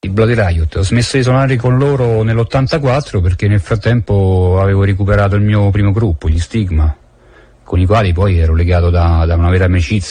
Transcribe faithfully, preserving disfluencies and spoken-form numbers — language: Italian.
i Bloody Riot. Ho smesso di suonare con loro nell'ottantaquattro perché nel frattempo avevo recuperato il mio primo gruppo, gli Stigma, con i quali poi ero legato da, da una vera amicizia.